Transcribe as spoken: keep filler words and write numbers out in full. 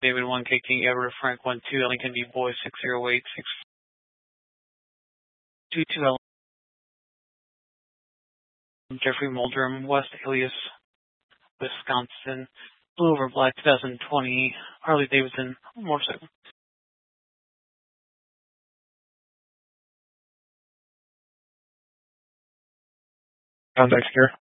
David one, K King, Everett, Frank one two, Lincoln B. Boy six zero eight six two two, Jeffrey Muldrum, West Alias, Wisconsin, Blue over Black twenty twenty, Harley Davidson, motorcycle. Contact here.